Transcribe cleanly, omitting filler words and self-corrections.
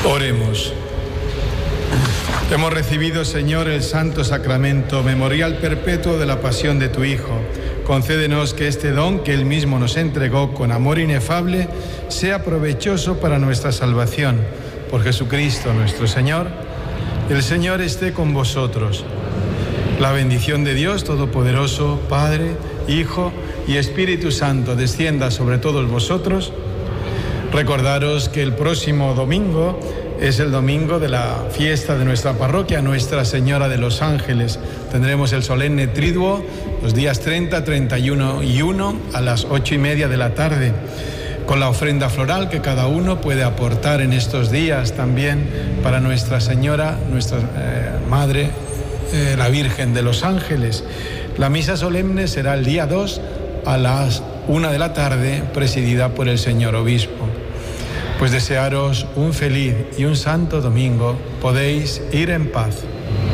Oremos. Hemos recibido, Señor, el santo sacramento, memorial perpetuo de la pasión de tu Hijo. Concédenos que este don que Él mismo nos entregó con amor inefable sea provechoso para nuestra salvación. Por Jesucristo nuestro Señor. El Señor esté con vosotros. La bendición de Dios Todopoderoso, Padre, Hijo y Espíritu Santo, descienda sobre todos vosotros. Recordaros que el próximo domingo es el domingo de la fiesta de nuestra parroquia, Nuestra Señora de los Ángeles. Tendremos el solemne triduo los días 30, 31 y 1 a las 8:30 de la tarde, con la ofrenda floral que cada uno puede aportar en estos días también para Nuestra Señora, nuestra Madre, la Virgen de los Ángeles. La misa solemne será el día 2 a las 1 de la tarde, presidida por el señor obispo. Pues desearos un feliz y un santo domingo. Podéis ir en paz.